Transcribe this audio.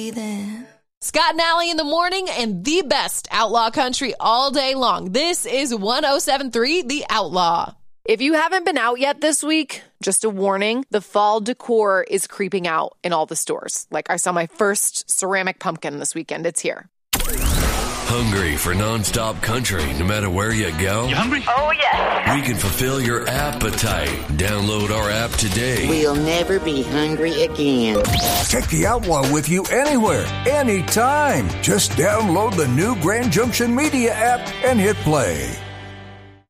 Scott and Allie in the morning and the best outlaw country all day long. This is 107.3 The Outlaw. If you haven't been out yet this week, just a warning, the fall decor is creeping out in all the stores. Like I saw my first ceramic pumpkin this weekend. It's here. Hungry for nonstop country no matter where you go? You hungry? Oh, yes. We can fulfill your appetite. Download our app today. We'll never be hungry again. Take the Outlaw with you anywhere, anytime. Just download the new Grand Junction Media app and hit play.